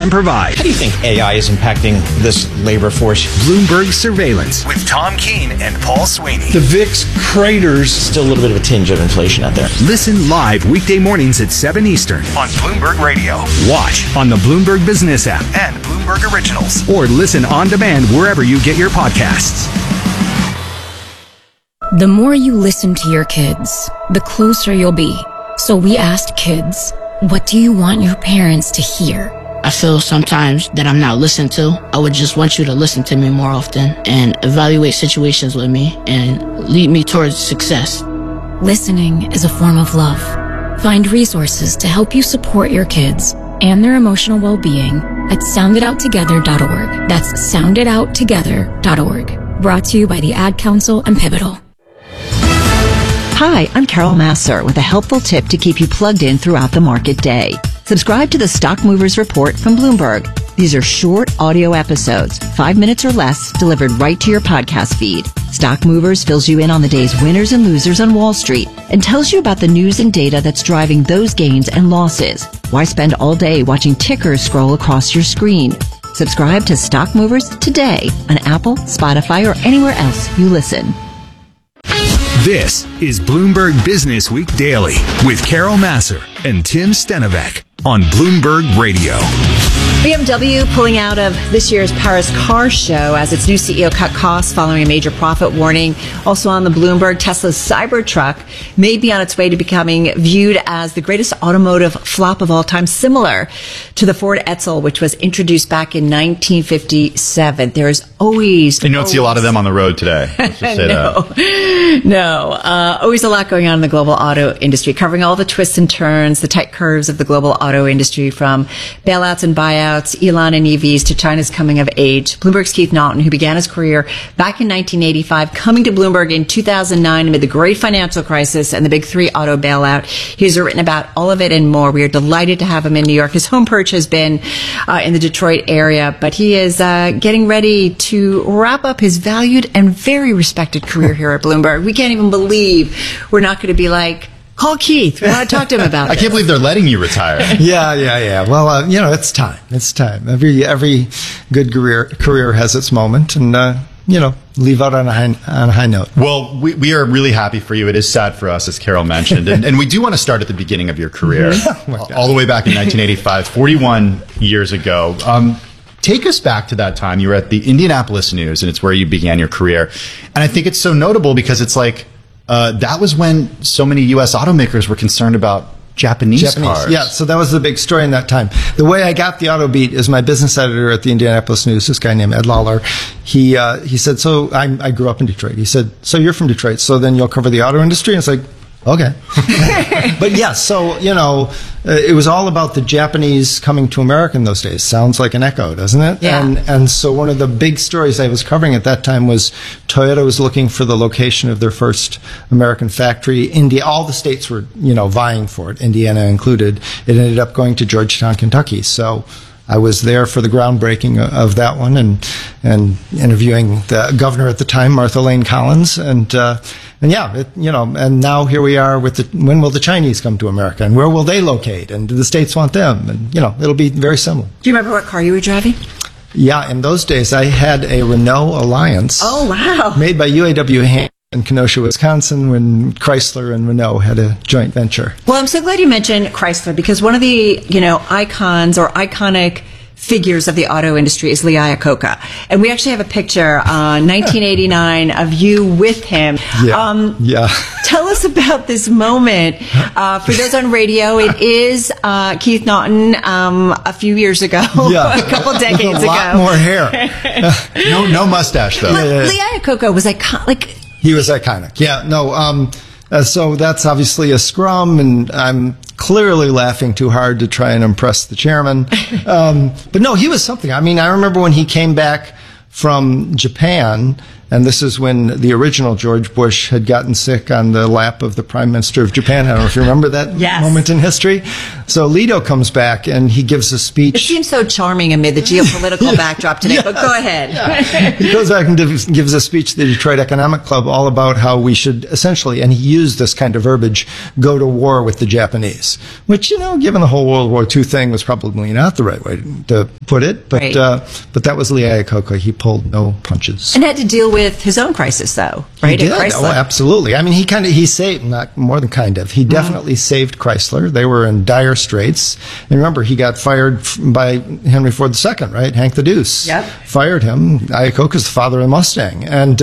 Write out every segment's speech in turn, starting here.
can provide. How do you think AI is impacting this labor force? Bloomberg Surveillance. With Tom Keene and Paul Sweeney. The VIX craters. Still a little bit of a tinge of inflation out there. Listen live weekday mornings at 7 Eastern. On Bloomberg Radio. Watch on the Bloomberg Business app. And Bloomberg Originals. Or listen on demand wherever you get your podcasts. The more you listen to your kids, the closer you'll be. So we asked kids, what do you want your parents to hear? I feel sometimes that I'm not listened to. I would just want you to listen to me more often and evaluate situations with me and lead me towards success. Listening is a form of love. Find resources to help you support your kids and their emotional well-being at sounditouttogether.org. That's sounditouttogether.org. Brought to you by the Ad Council and Pivotal. Hi, I'm Carol Masser with a helpful tip to keep you plugged in throughout the market day. Subscribe to the Stock Movers Report from Bloomberg. These are short audio episodes, 5 minutes or less, delivered right to your podcast feed. Stock Movers fills you in on the day's winners and losers on Wall Street and tells you about the news and data that's driving those gains and losses. Why spend all day watching tickers scroll across your screen? Subscribe to Stock Movers today on Apple, Spotify, or anywhere else you listen. This is Bloomberg Business Week Daily with Carol Masser and Tim Stenovec on Bloomberg Radio. BMW pulling out of this year's Paris Car Show as its new CEO cut costs following a major profit warning. Also on the Bloomberg, Tesla's Cybertruck may be on its way to becoming viewed as the greatest automotive flop of all time, similar to the Ford Edsel, which was introduced back in 1957. There's always... And you don't see a lot of them on the road today. Let's just say always a lot going on in the global auto industry, covering all the twists and turns, the tight curves of the global auto industry, from bailouts and buyouts, Elon and EVs, to China's coming of age. Bloomberg's Keith Naughton, who began his career back in 1985, coming to Bloomberg in 2009 amid the great financial crisis and the big three auto bailout. He's written about all of it and more. We are delighted to have him in New York. His home perch has been in the Detroit area, but he is getting ready to wrap up his valued and very respected career here at Bloomberg. We can't even believe we're not going to be like, call Keith. We want to talk to him about it. I can't believe they're letting you retire. Yeah. Well, it's time. It's time. Every good career has its moment, and leave out on a high note. Well, we are really happy for you. It is sad for us, as Carol mentioned, and we do want to start at the beginning of your career, all the way back in 1985, 41 years ago. Take us back to that time. You were at the Indianapolis News, and it's where you began your career. And I think it's so notable because it's like, that was when so many U.S. automakers were concerned about Japanese cars. Yeah, so that was the big story in that time. The way I got the auto beat is my business editor at the Indianapolis News, this guy named Ed Lawler. He said, so I grew up in Detroit. He said, so you're from Detroit, so then you'll cover the auto industry? And it's like, okay. But yes, so, it was all about the Japanese coming to America in those days. Sounds like an echo, doesn't it? Yeah. And so one of the big stories I was covering at that time was Toyota was looking for the location of their first American factory. India, all the states were, vying for it, Indiana included. It ended up going to Georgetown, Kentucky. So I was there for the groundbreaking of that one and interviewing the governor at the time, Martha Lane Collins, and now here we are with when will the Chinese come to America and where will they locate and do the states want them? And, it'll be very similar. Do you remember what car you were driving? Yeah, in those days I had a Renault Alliance. Oh, wow. Made by UAW in Kenosha, Wisconsin, when Chrysler and Renault had a joint venture. Well, I'm so glad you mentioned Chrysler, because one of the, icons or iconic figures of the auto industry is Lee Iacocca. And we actually have a picture, 1989, of you with him. Yeah. Tell us about this moment. For those on radio, it is Keith Naughton a few years ago, a couple decades ago. A lot more hair. No mustache, though. Lee Iacocca was iconic. He was iconic. Yeah, no. So that's obviously a scrum, and I'm clearly laughing too hard to try and impress the chairman. But no, he was something. I mean, I remember when he came back from Japan, And this is when the original George Bush had gotten sick on the lap of the Prime Minister of Japan. I don't know if you remember that moment in history. So Alito comes back and he gives a speech. It seems so charming amid the geopolitical backdrop today, but go ahead. He goes back and gives a speech to the Detroit Economic Club all about how we should essentially, and he used this kind of verbiage, go to war with the Japanese, which, given the whole World War II thing, was probably not the right way to put it. But but that was Lee Iacocca. He pulled no punches. And had to deal with his own crisis, though, right? He did. Oh, absolutely. I mean, he saved, not more than kind of. He definitely saved Chrysler. They were in dire straits. And remember, he got fired by Henry Ford II, right? Hank the Deuce. Yep. Fired him. Iacocca's the father of the Mustang.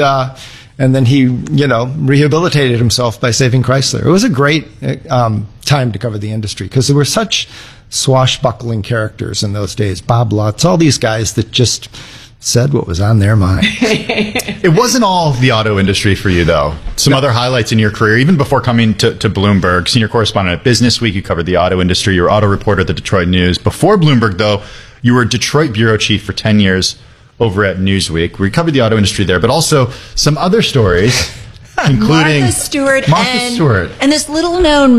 And then he, rehabilitated himself by saving Chrysler. It was a great time to cover the industry because there were such swashbuckling characters in those days. Bob Lutz, all these guys that just said what was on their mind. It wasn't all the auto industry for you, though. Some other highlights in your career, even before coming to Bloomberg. Senior correspondent at Business Week, you covered the auto industry. You were auto reporter at the Detroit News. Before Bloomberg, though, you were Detroit bureau chief for 10 years over at Newsweek. We covered the auto industry there, but also some other stories, including Martha Stewart. Stewart. And this little-known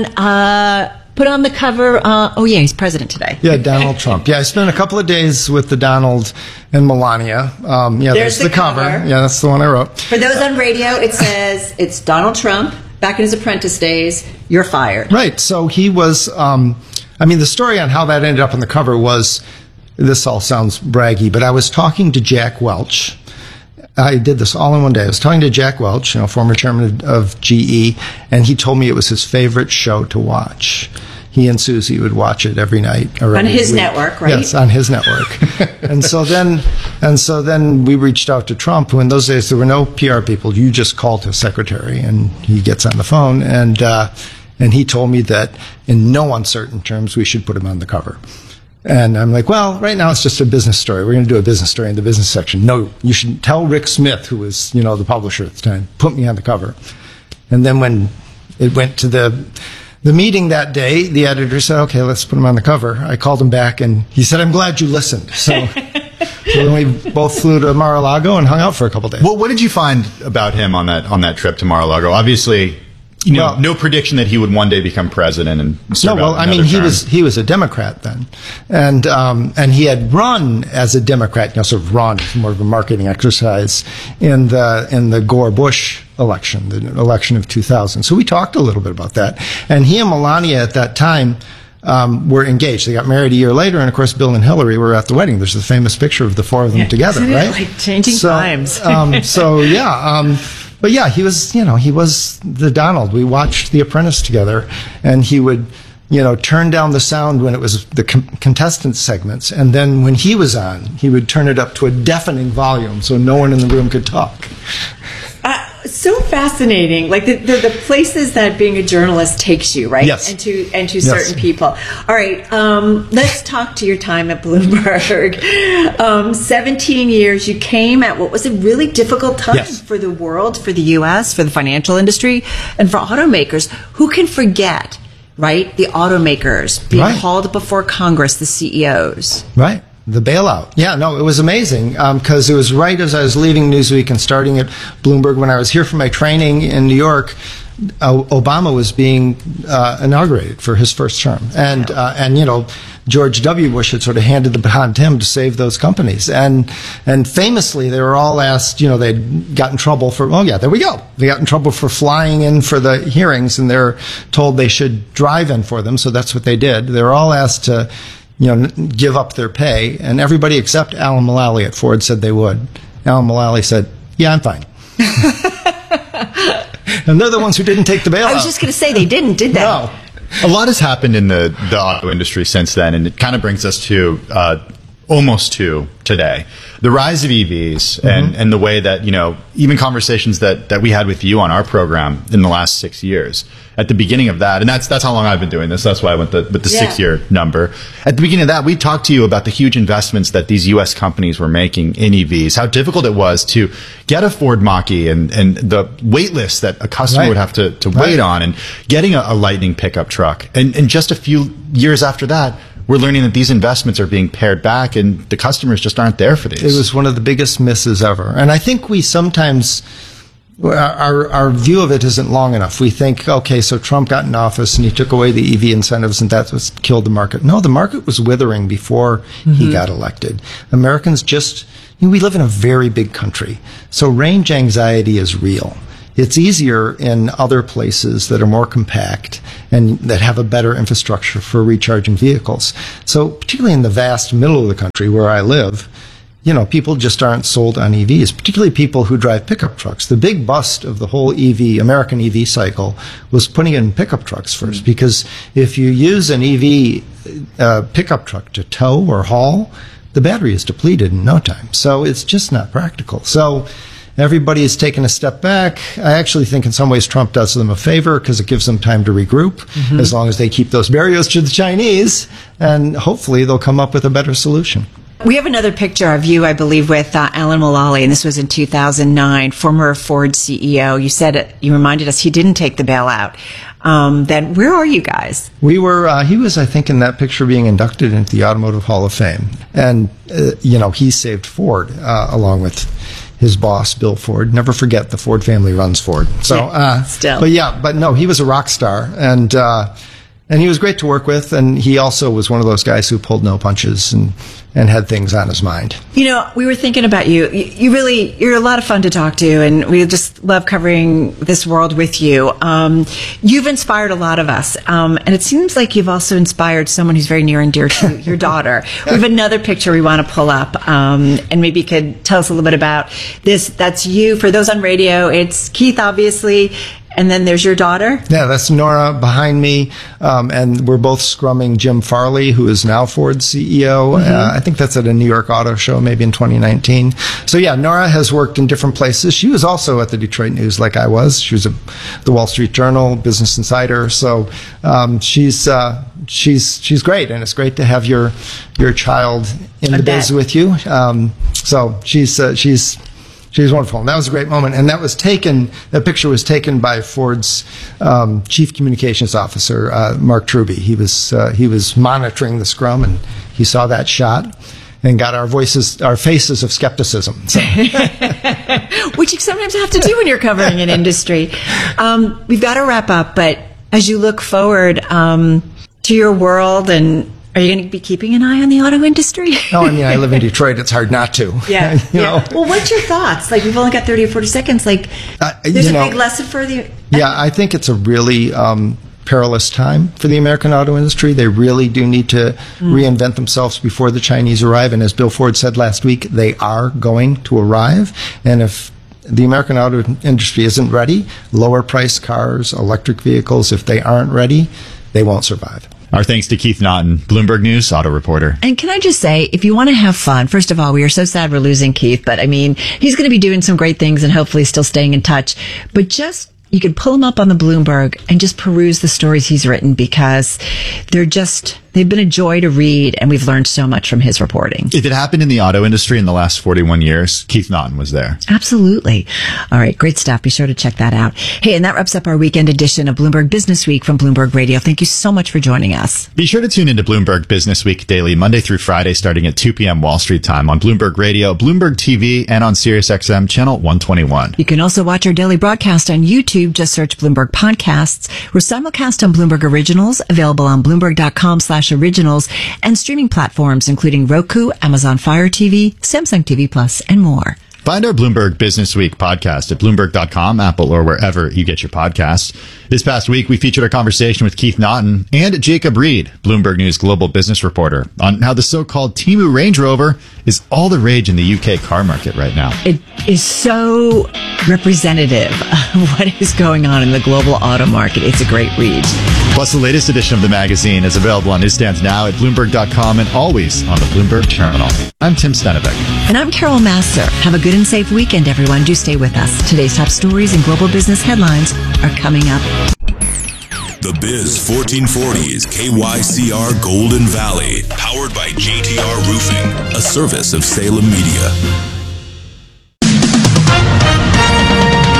man put on the cover. He's president today. Yeah, Donald Trump. Yeah, I spent a couple of days with the Donald and Melania. There's the cover. Yeah, that's the one I wrote. For those on radio, it says it's Donald Trump back in his apprentice days. You're fired. Right. So he was. The story on how that ended up on the cover was. This all sounds braggy, but I was talking to Jack Welch. I did this all in one day. I was talking to Jack Welch, former chairman of GE, and he told me it was his favorite show to watch. He and Susie would watch it every night. On his network, right? Yes, on his network. and so then we reached out to Trump, who in those days there were no PR people. You just called his secretary, and he gets on the phone, and he told me that in no uncertain terms we should put him on the cover. And I'm like, well, right now it's just a business story. We're going to do a business story in the business section. No, you should tell Rick Smith, who was, the publisher at the time, put me on the cover. And then when it went to the meeting that day, the editor said, okay, let's put him on the cover. I called him back and he said, I'm glad you listened. So then we both flew to Mar-a-Lago and hung out for a couple of days. Well, what did you find about him on that trip to Mar-a-Lago? Obviously, no prediction that he would one day become president and serve out another term. He was a Democrat then, and he had run as a Democrat. Sort of run, more of a marketing exercise in the Gore-Bush election, the election of 2000. So we talked a little bit about that, and he and Melania at that time were engaged. They got married a year later, and of course, Bill and Hillary were at the wedding. There's the famous picture of the four of them together, right? Like changing times. But yeah, he was the Donald. We watched The Apprentice together, and he would, turn down the sound when it was the contestant segments, and then when he was on, he would turn it up to a deafening volume so no one in the room could talk. So fascinating, like the places that being a journalist takes you, right? Yes. And to certain people. All right, let's talk to your time at Bloomberg. 17 years. You came at what was a really difficult time for the world, for the U.S., for the financial industry, and for automakers. Who can forget, right? The automakers being called before Congress, the CEOs. Right. The bailout. Yeah, no, it was amazing because it was right as I was leaving Newsweek and starting at Bloomberg. When I was here for my training in New York, Obama was being inaugurated for his first term. And George W. Bush had sort of handed the baton to him to save those companies. And famously, they were all asked, they'd got in trouble for, there we go. They got in trouble for flying in for the hearings, and they're told they should drive in for them. So that's what they did. They were all asked to give up their pay, and everybody except Alan Mulally at Ford said they would. Alan Mulally said, yeah, I'm fine. And they're the ones who didn't take the bailout. I was just going to say they didn't, did they? No. A lot has happened in the auto industry since then, and it kind of brings us to almost to today. The rise of EVs and the way that, even conversations that we had with you on our program in the last 6 years. At the beginning of that, and that's how long I've been doing this. That's why I went with the 6-year number. At the beginning of that, we talked to you about the huge investments that these U.S. companies were making in EVs, how difficult it was to get a Ford Mach-E and the wait list that a customer would have to wait on, and getting a Lightning pickup truck. And just a few years after that, we're learning that these investments are being pared back and the customers just aren't there for these. It was one of the biggest misses ever. And I think we sometimes, our view of it isn't long enough. We think, okay, so Trump got in office and he took away the EV incentives and that's what killed the market. No, the market was withering before he got elected. Americans just, we live in a very big country. So range anxiety is real. It's easier in other places that are more compact and that have a better infrastructure for recharging vehicles. So particularly in the vast middle of the country where I live, people just aren't sold on EVs, particularly people who drive pickup trucks. The big bust of the whole American EV cycle was putting in pickup trucks first, because if you use an EV pickup truck to tow or haul, the battery is depleted in no time. So it's just not practical. So everybody is taking a step back. I actually think in some ways Trump does them a favor because it gives them time to regroup, as long as they keep those barriers to the Chinese, and hopefully they'll come up with a better solution. We have another picture of you, I believe, with Alan Mulally, and this was in 2009, former Ford CEO. You said, you reminded us he didn't take the bailout. Then where are you guys? We were, he was, I think, in that picture being inducted into the Automotive Hall of Fame. And, he saved Ford, along with his boss, Bill Ford. Never forget the Ford family runs Ford. So, still. But no, he was a rock star. And he was great to work with, and he also was one of those guys who pulled no punches and had things on his mind. We were thinking about you. You're a lot of fun to talk to, and we just love covering this world with you. You've inspired a lot of us, and it seems like you've also inspired someone who's very near and dear to your daughter. We have another picture we want to pull up, and maybe you could tell us a little bit about this. That's you. For those on radio, it's Keith, obviously. And then there's your daughter? Yeah, that's Nora behind me. And we're both scrumming Jim Farley, who is now Ford's CEO. I think that's at a New York Auto Show, maybe in 2019. So yeah, Nora has worked in different places. She was also at the Detroit News like I was. She was at the Wall Street Journal, Business Insider. So she's great, and it's great to have your child in the biz with you. So she's wonderful. And that was a great moment. And that picture was taken by Ford's chief communications officer, Mark Truby. He was monitoring the scrum, and he saw that shot and got our faces of skepticism. So. Which you sometimes have to do when you're covering an industry. We've got to wrap up, but as you look forward to your world, and are you going to be keeping an eye on the auto industry? No, I live in Detroit. It's hard not to. Yeah. Well, what's your thoughts? We've only got 30 or 40 seconds. There's a big lesson for the... Yeah, I think it's a really perilous time for the American auto industry. They really do need to reinvent themselves before the Chinese arrive. And as Bill Ford said last week, they are going to arrive. And if the American auto industry isn't ready, lower priced cars, electric vehicles, if they aren't ready, they won't survive. Our thanks to Keith Naughton, Bloomberg News auto reporter. And can I just say, if you want to have fun, first of all, we are so sad we're losing Keith, but he's going to be doing some great things and hopefully still staying in touch. But you could pull him up on the Bloomberg and just peruse the stories he's written, because they've been a joy to read, and we've learned so much from his reporting. If it happened in the auto industry in the last 41 years, Keith Naughton was there. Absolutely. All right, great stuff. Be sure to check that out. Hey, and that wraps up our weekend edition of Bloomberg Business Week from Bloomberg Radio. Thank you so much for joining us. Be sure to tune into Bloomberg Business Week daily, Monday through Friday, starting at 2 p.m. Wall Street time on Bloomberg Radio, Bloomberg TV, and on SiriusXM Channel 121. You can also watch our daily broadcast on YouTube. Just search Bloomberg Podcasts. We're simulcast on Bloomberg Originals, available on Bloomberg.com/originals, and streaming platforms including Roku, Amazon Fire TV, Samsung TV Plus, and more. Find our Bloomberg Business Week podcast at Bloomberg.com, Apple, or wherever you get your podcasts. This past week, we featured a conversation with Keith Naughton and Jacob Reed, Bloomberg News global business reporter, on how the so-called Temu Range Rover is all the rage in the UK car market right now. It is so representative of what is going on in the global auto market. It's a great read. Plus, the latest edition of the magazine is available on newsstands now at Bloomberg.com and always on the Bloomberg Terminal. I'm Tim Stenevec. And I'm Carol Masser. Have a good and safe weekend, everyone. Do stay with us. Today's top stories and global business headlines are coming up. The Biz 1440 is KYCR Golden Valley, powered by JTR Roofing, a service of Salem Media.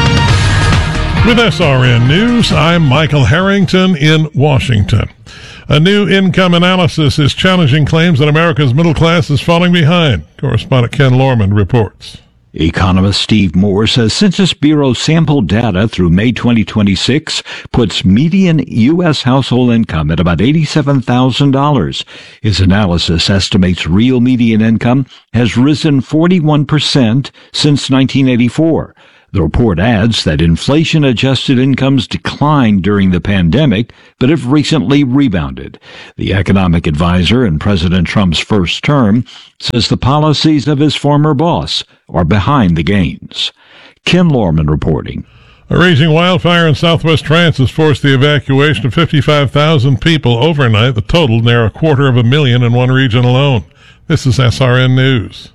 With SRN News, I'm Michael Harrington in Washington. A new income analysis is challenging claims that America's middle class is falling behind. Correspondent Ken Lorman reports. Economist Steve Moore says Census Bureau sample data through May 2026 puts median U.S. household income at about $87,000. His analysis estimates real median income has risen 41% since 1984. The report adds that inflation-adjusted incomes declined during the pandemic, but have recently rebounded. The economic advisor in President Trump's first term says the policies of his former boss are behind the gains. Ken Lorman reporting. A raging wildfire in southwest France has forced the evacuation of 55,000 people overnight. The total near 250,000 in one region alone. This is SRN News.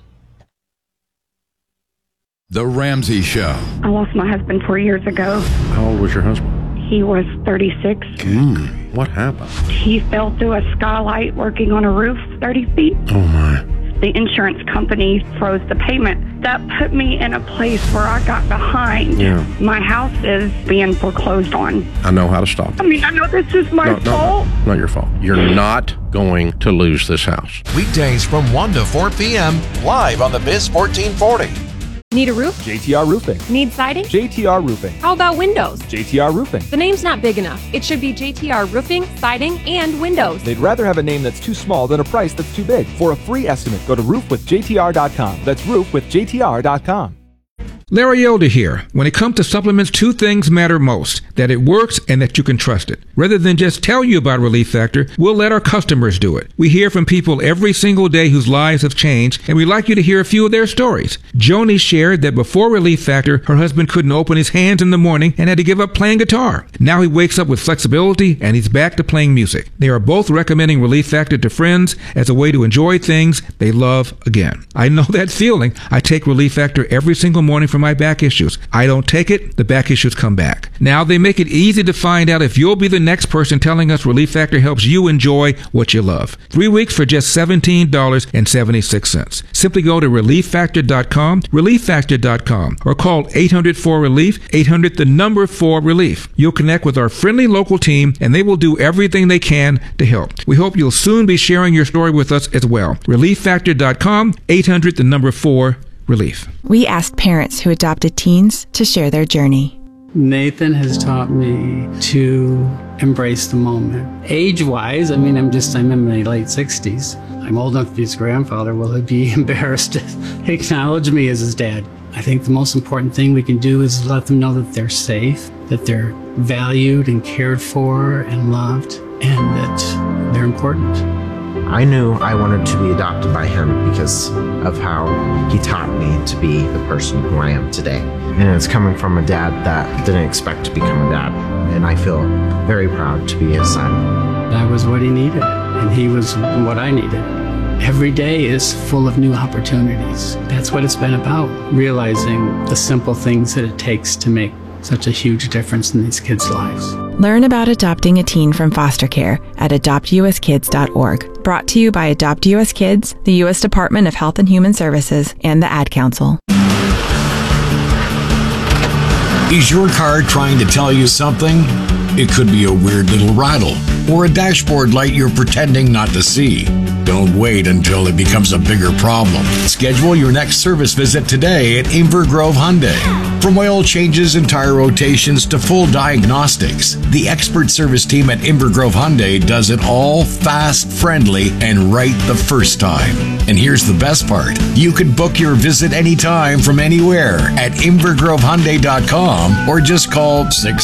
The Ramsey Show. I lost my husband 4 years ago. How old was your husband? He was 36. What happened? He fell through a skylight working on a roof 30 feet. Oh, my. The insurance company froze the payment. That put me in a place where I got behind. Yeah. My house is being foreclosed on. I know how to stop it. I mean, I know this is my fault. No, not your fault. You're not going to lose this house. Weekdays from 1 to 4 p.m. live on the Biz 1440. Need a roof? JTR Roofing. Need siding? JTR Roofing. How about windows? JTR Roofing. The name's not big enough. It should be JTR Roofing, Siding, and Windows. They'd rather have a name that's too small than a price that's too big. For a free estimate, go to roofwithjtr.com. That's roofwithjtr.com. Larry Elder here. When it comes to supplements, two things matter most: that it works and that you can trust it. Rather than just tell you about Relief Factor, we'll let our customers do it. We hear from people every single day whose lives have changed, and we'd like you to hear a few of their stories. Joni shared that before Relief Factor, her husband couldn't open his hands in the morning and had to give up playing guitar. Now he wakes up with flexibility and he's back to playing music. They are both recommending Relief Factor to friends as a way to enjoy things they love again. I know that feeling. I take Relief Factor every single morning for my back issues. I don't take it, the back issues come back. Now they make it easy to find out if you'll be the next person telling us Relief Factor helps you enjoy what you love. 3 weeks for just $17.76. Simply go to relieffactor.com, relieffactor.com, or call 800-4RELIEF, 800-4RELIEF. You'll connect with our friendly local team and they will do everything they can to help. We hope you'll soon be sharing your story with us as well. relieffactor.com, 800-4RELIEF. We asked parents who adopted teens to share their journey. Nathan has taught me to embrace the moment. Age-wise, I'm in my late 60s. I'm old enough to be his grandfather. Will he be embarrassed to acknowledge me as his dad? I think the most important thing we can do is let them know that they're safe, that they're valued and cared for and loved, and that they're important. I knew I wanted to be adopted by him because of how he taught me to be the person who I am today. And it's coming from a dad that didn't expect to become a dad. And I feel very proud to be his son. I was what he needed, and he was what I needed. Every day is full of new opportunities. That's what it's been about, realizing the simple things that it takes to make such a huge difference in these kids' lives. Learn about adopting a teen from foster care at adoptuskids.org. Brought to you by Adopt U.S. Kids, the U.S. Department of Health and Human Services, and the Ad Council. Is your car trying to tell you something? It could be a weird little rattle or a dashboard light you're pretending not to see. Don't wait until it becomes a bigger problem. Schedule your next service visit today at Inver Grove Hyundai. From oil changes and tire rotations to full diagnostics, the expert service team at Inver Grove Hyundai does it all fast, friendly, and right the first time. And here's the best part. You can book your visit anytime from anywhere at invergrovehyundai.com or just call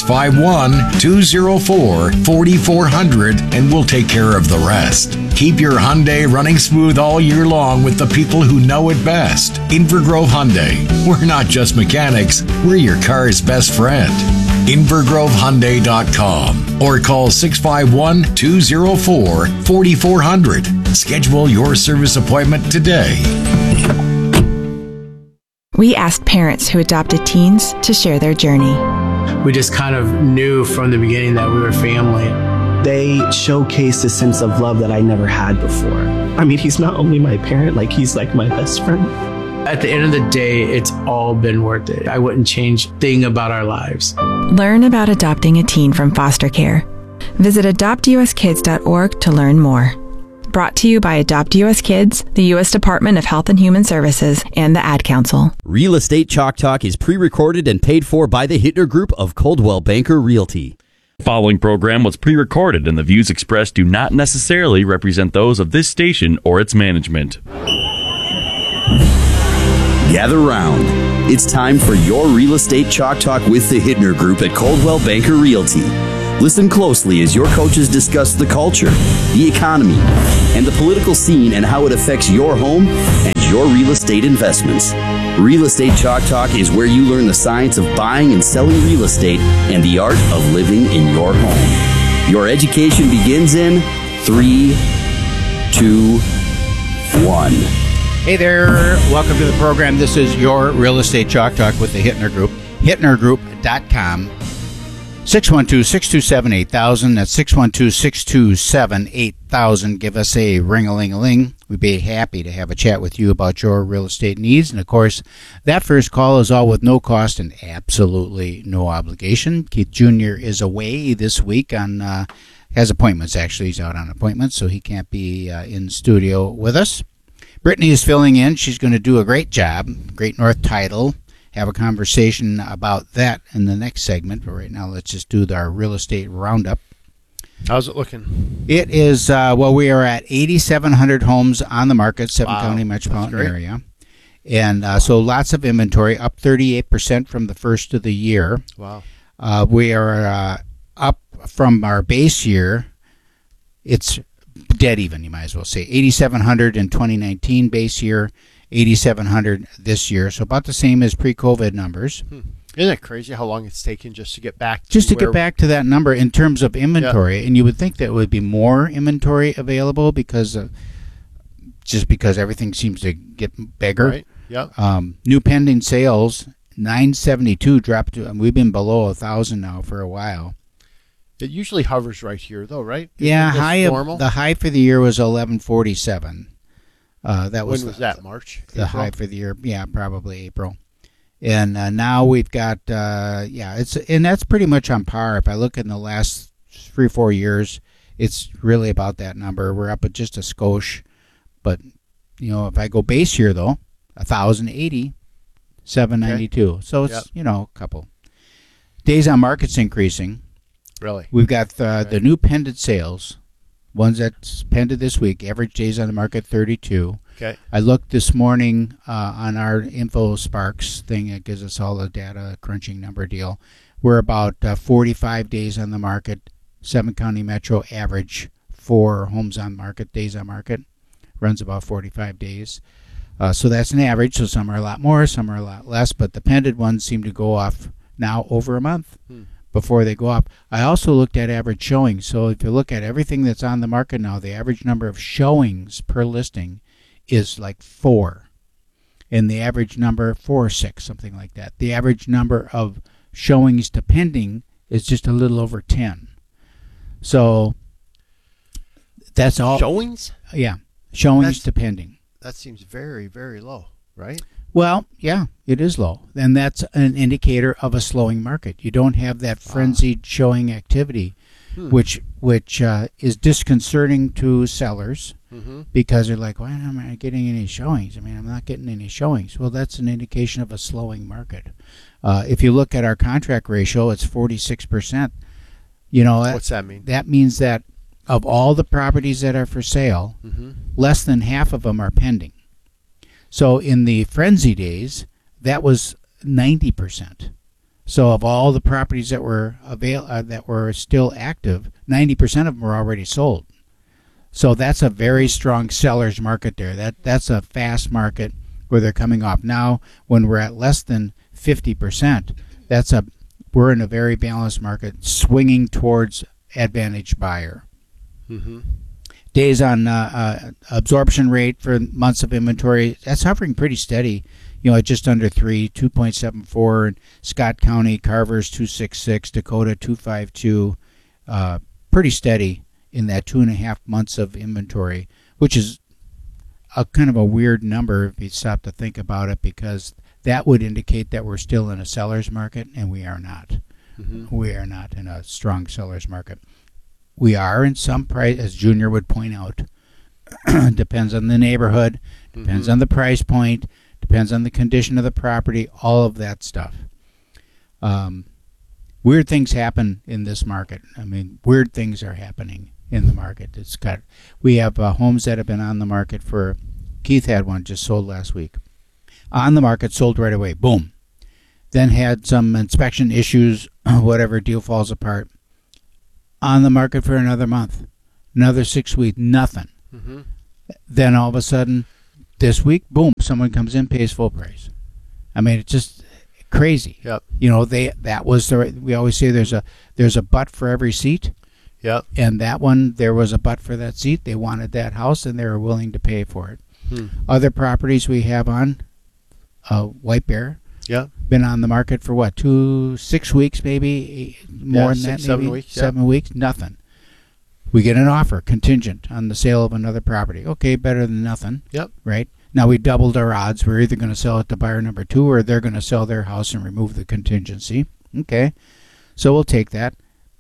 651-204-4400 and we'll take care of the rest. Keep your Hyundai running smooth all year long with the people who know it best. Inver Grove Hyundai. We're not just mechanics, we're your car's best friend. invergrovehyundai.com or call 651-204-4400. Schedule your service appointment today. We asked parents who adopted teens to share their journey. We just kind of knew from the beginning that we were family. They showcased a sense of love that I never had before. I mean, he's not only my parent, he's like my best friend. At the end of the day, it's all been worth it. I wouldn't change a thing about our lives. Learn about adopting a teen from foster care Visit adoptuskids.org to learn more. Brought to you by Adopt US Kids, the U.S. Department of Health and Human Services, and the Ad Council. Real Estate Chalk Talk is pre-recorded and paid for by the Hittner Group of Coldwell Banker Realty. The following program was pre-recorded, and the views expressed do not necessarily represent those of this station or its management. Gather round. It's time for your Real Estate Chalk Talk with the Hittner Group at Coldwell Banker Realty. Listen closely as your coaches discuss the culture, the economy, and the political scene and how it affects your home and your real estate investments. Real Estate Chalk Talk is where you learn the science of buying and selling real estate and the art of living in your home. Your education begins in 3, 2, 1. Hey there, welcome to the program. This is your Real Estate Chalk Talk with the Hittner Group. HittnerGroup.com. 612-627-8000. That's 612-627-8000. Give us a ring-a-ling-a-ling. We'd be happy to have a chat with you about your real estate needs. And, of course, that first call is all with no cost and absolutely no obligation. Keith Jr. is away this week on has appointments, actually. He's out on appointments, so he can't be in studio with us. Brittany is filling in. She's going to do a great job. Great North Title. Have a conversation about that in the next segment. But right now, let's just do our real estate roundup. How's it looking? It is, we are at 8,700 homes on the market, seven-county metropolitan area. And so lots of inventory, up 38% from the first of the year. Wow. We are up from our base year. It's dead even, you might as well say. 8,700 in 2019 base year. 8,700 this year, so about the same as pre-COVID numbers. Isn't it crazy how long it's taken just to get back to get back to that number in terms of inventory? Yeah. And you would think that would be more inventory available because everything seems to get bigger. Right. Yep. New pending sales 972 dropped to, and we've been below 1,000 now for a while. It usually hovers right here, though, right? Yeah, the high for the year was 1147. When was that? March? The high for the year, yeah, probably April. And now we've got, that's pretty much on par. If I look in the last 3 or 4 years, it's really about that number. We're up at just a skosh. But, if I go base year, though, 1,080, 792. Okay. So it's, a couple. Days on market's increasing. Really? We've got the new pendant sales. Ones that's pended this week, average days on the market 32. Okay. I looked this morning on our InfoSparks thing. It gives us all the data crunching number deal. We're about 45 days on the market. 7-county metro average for homes on market, days on market, runs about 45 days. So that's an average. So some are a lot more, some are a lot less. But the pended ones seem to go off now over a month. Before they go up. I also looked at average showings. So if you look at everything that's on the market now, the average number of showings per listing is like 4. And the average number, 4 or 6, something like that. The average number of showings to pending is just a little over 10. So that's all. Showings? Yeah. Showings to pending. That seems very, very low, right? Well, yeah, it is low. And that's an indicator of a slowing market. You don't have that frenzied showing activity, which is disconcerting to sellers because they're like, why am I getting any showings? I mean, I'm not getting any showings. Well, that's an indication of a slowing market. If you look at our contract ratio, it's 46%. What's that mean? That means that of all the properties that are for sale, less than half of them are pending. So in the frenzy days, that was 90%. So of all the properties that were still active, 90% of them were already sold. So that's a very strong seller's market there. That's a fast market where they're coming off. Now, when we're at less than 50%, we're in a very balanced market, swinging towards advantage buyer. Days on absorption rate for months of inventory, that's hovering pretty steady, at just under 3, 2.74 in Scott County, Carver's 266, Dakota 252, pretty steady in that 2.5 months of inventory, which is a kind of a weird number if you stop to think about it, because that would indicate that we're still in a seller's market, and we are not. We are not in a strong seller's market. we are in some price, as Junior would point out. Depends on the neighborhood, depends on the price point, depends on the condition of the property, all of that stuff. Weird things happen in this market. I mean, weird things are happening in the market. We have homes that have been on the market for. Keith had one just sold last week. On the market, sold right away. Boom. Then had some inspection issues, whatever, deal falls apart. On the market for another month. Another 6 weeks, nothing. Then all of a sudden, this week, boom, someone comes in, pays full price. I mean, it's just crazy. Yep. You know, we always say there's a butt for every seat. Yep. And that one, there was a butt for that seat. They wanted that house, and they were willing to pay for it. Other properties we have on, White Bear. Yeah. Been on the market for what, 6 weeks maybe? More than that, maybe? 7 weeks. 7 weeks, nothing. We get an offer contingent on the sale of another property. Okay, better than nothing. Yep. Right? Now we doubled our odds. We're either going to sell it to buyer number 2 or they're going to sell their house and remove the contingency. Okay. So we'll take that.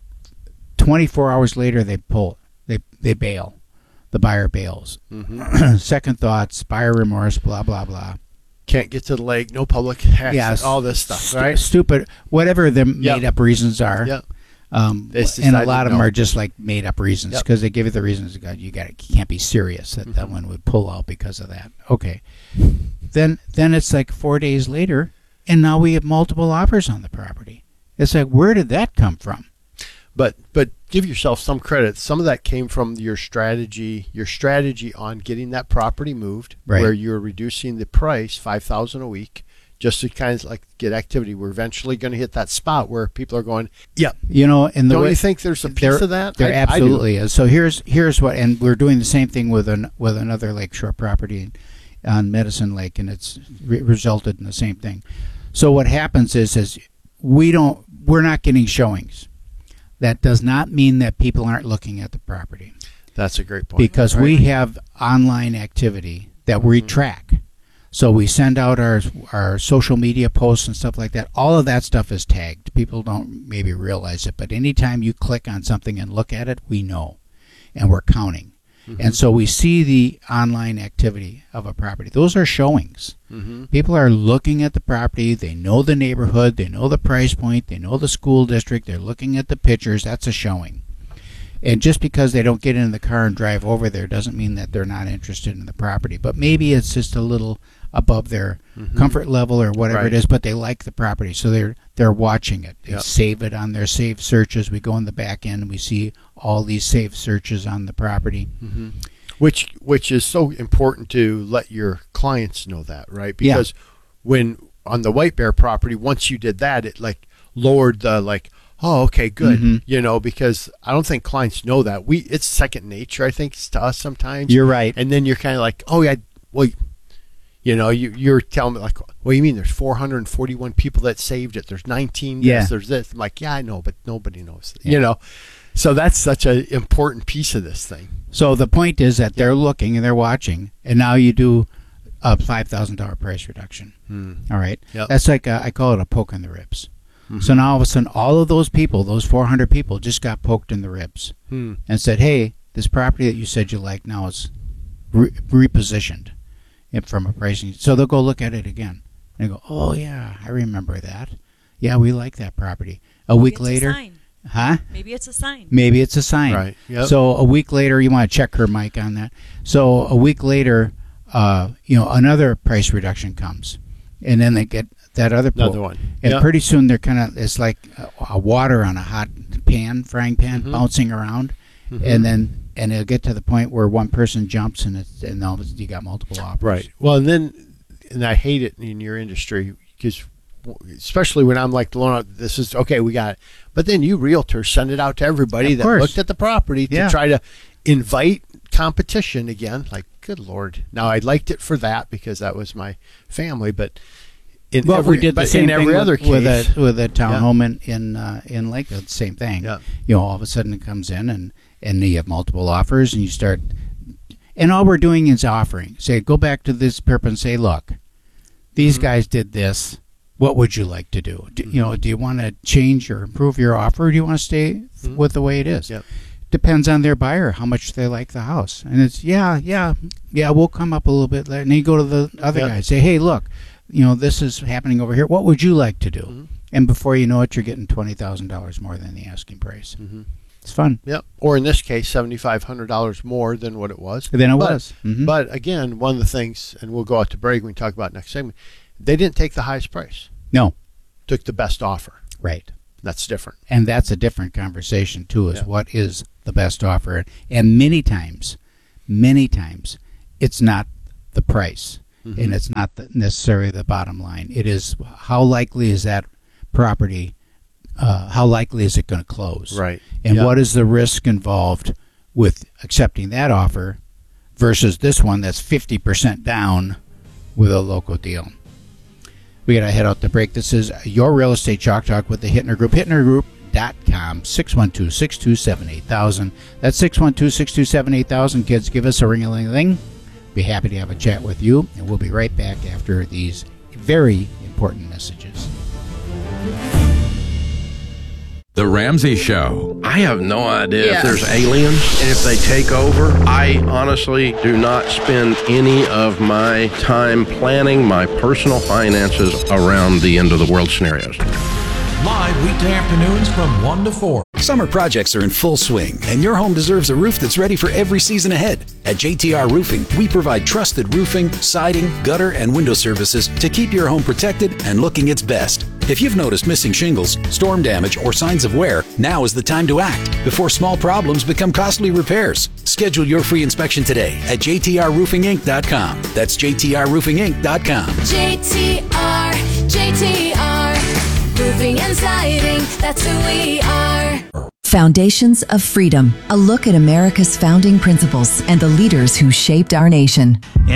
24 hours later, they pull. They bail. The buyer bails. Second thoughts, buyer remorse, blah, blah, blah. Can't get to the lake, no public access, Yes. all this stuff, right? Stupid, whatever the made-up reasons are. Yep. And a lot of them are just like made-up reasons because they give you the reasons. You can't be serious that one would pull out because of that. Okay. Then it's like 4 days later, and now we have multiple offers on the property. It's like, where did that come from? But give yourself some credit. Some of that came from your strategy on getting that property moved, where you're reducing the price $5,000 a week, just to kind of like get activity. We're eventually going to hit that spot where people are going, and don't you think there's a piece of that? There absolutely is. So here's what, and we're doing the same thing with another lakeshore property on Medicine Lake, and it's resulted in the same thing. So what happens is we're not getting showings. That does not mean that people aren't looking at the property. That's a great point. Because we have online activity that we track. So we send out our social media posts and stuff like that. All of that stuff is tagged. People don't maybe realize it, but anytime you click on something and look at it, we know. And we're counting. And so we see the online activity of a property. Those are showings. People are looking at the property. They know the neighborhood. They know the price point. They know the school district. They're looking at the pictures. That's a showing. And just because they don't get in the car and drive over there doesn't mean that they're not interested in the property. But maybe it's just a little above their comfort level or whatever it is, but they like the property. So they're watching it. They save it on their saved searches. We go in the back end and we see all these saved searches on the property. Which is so important to let your clients know that, right? Because when on the White Bear property, once you did that, it like lowered the oh, okay, good. Because I don't think clients know that. It's second nature, I think, to us sometimes. You're right. And then you're kind of like, oh yeah, well, you're telling me like, what do you mean? There's 441 people that saved it. There's 19. This, there's this. I'm like, yeah, I know, but nobody knows. So that's such an important piece of this thing. So the point is that they're looking and they're watching, and now you do a $5,000 price reduction. All right. That's like I call it a poke in the ribs. So now all of a sudden, all of those people, those 400 people, just got poked in the ribs and said, hey, this property that you said you like now is repositioned from a pricing. So they'll go look at it again and go, oh, yeah, I remember that. Yeah, we like that property. A week later. Huh? Maybe it's a sign. Maybe it's a sign. Right. Yep. So a week later, you want to check her mic on that. So a week later, another price reduction comes. And then they get that other another one. And pretty soon they're it's like a water on a hot frying pan, bouncing around. And it'll get to the point where one person jumps and all of a sudden you got multiple offers. Right. Well, and I hate it in your industry because especially when I'm like, this is okay, we got it. But then you realtors send it out to everybody that looked at the property to try to invite competition again. Like, good Lord. Now, I liked it for that because that was my family, but we did the same thing other case with a townhome in Lakewood. Same thing. Yeah. All of a sudden it comes in and you have multiple offers and you start, and all we're doing is offering. Say, go back to this person and say, look, these guys did this. What would you like to do? Do you want to change or improve your offer, or do you want to stay with the way it is? depends on their buyer, how much they like the house. And it's, yeah, we'll come up a little bit later. And then you go to the other guy and say, hey, look, this is happening over here. What would you like to do? Mm-hmm. And before you know it, you're getting $20,000 more than the asking price. Mm-hmm. It's fun. Yep. Or in this case, $7,500 more than what it was. was. Mm-hmm. But again, one of the things, and we'll go out to break when we talk about next segment, they didn't take the highest price. No. Took the best offer. Right. That's different. And that's a different conversation, too, is what is the best offer. And many times, it's not the price. Mm-hmm. And it's not necessarily the bottom line. It is how likely is that property, how likely is it going to close? Right. And what is the risk involved with accepting that offer versus this one that's 50% down with a local deal? We got to head out to break. This is your Real Estate Chalk Talk with the Hittner Group. HittnerGroup.com, 612-627-8000. That's 612-627-8000. Kids, give us a ring-a-ling-ling. Be happy to have a chat with you, and we'll be right back after these very important messages. The Ramsey Show. I have no idea if there's aliens and if they take over. I honestly do not spend any of my time planning my personal finances around the end of the world scenarios. Live weekday afternoons from 1 to 4. Summer projects are in full swing, and your home deserves a roof that's ready for every season ahead. At JTR Roofing, we provide trusted roofing, siding, gutter, and window services to keep your home protected and looking its best. If you've noticed missing shingles, storm damage, or signs of wear, now is the time to act before small problems become costly repairs. Schedule your free inspection today at jtrroofinginc.com. That's jtrroofinginc.com. JTR, roofing and siding, that's who we are. Foundations of Freedom, a look at America's founding principles and the leaders who shaped our nation. In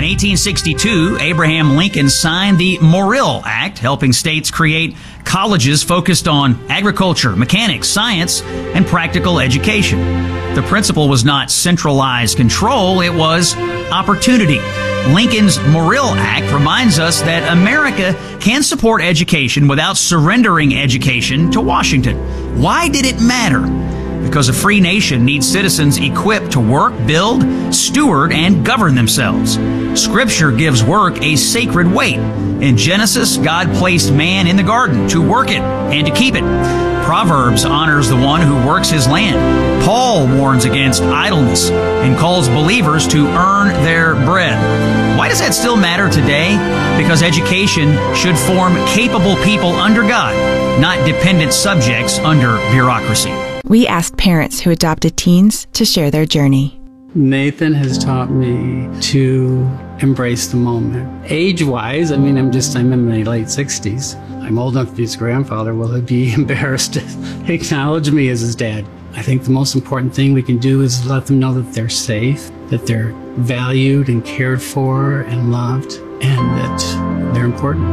1862, Abraham Lincoln signed the Morrill Act, helping states create colleges focused on agriculture, mechanics, science, and practical education. The principle was not centralized control, it was opportunity. Lincoln's Morrill Act reminds us that America can support education without surrendering education to Washington. Why did it matter? Because a free nation needs citizens equipped to work, build, steward, and govern themselves. Scripture gives work a sacred weight. In Genesis, God placed man in the garden to work it and to keep it. Proverbs honors the one who works his land. Paul warns against idleness and calls believers to earn their bread. Why does that still matter today? Because education should form capable people under God, not dependent subjects under bureaucracy. We asked parents who adopted teens to share their journey. Nathan has taught me to embrace the moment. Age-wise, I'm in my late 60s. I'm old enough to be his grandfather. Will he be embarrassed to acknowledge me as his dad? I think the most important thing we can do is let them know that they're safe, that they're valued and cared for and loved, and that they're important.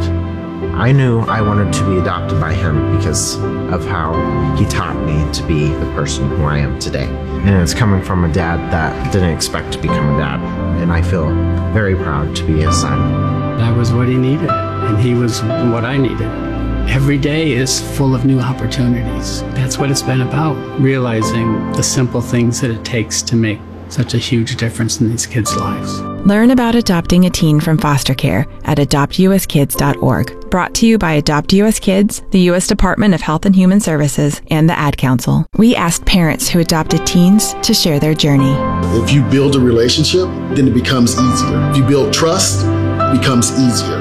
I knew I wanted to be adopted by him because of how he taught me to be the person who I am today. And it's coming from a dad that didn't expect to become a dad. And I feel very proud to be his son. That was what he needed, and he was what I needed. Every day is full of new opportunities. That's what it's been about, realizing the simple things that it takes to make such a huge difference in these kids' lives. Learn about adopting a teen from foster care at adoptuskids.org. Brought to you by Adopt US Kids, the U.S. Department of Health and Human Services, and the Ad Council. We asked parents who adopted teens to share their journey. If you build a relationship, then it becomes easier. If you build trust, it becomes easier.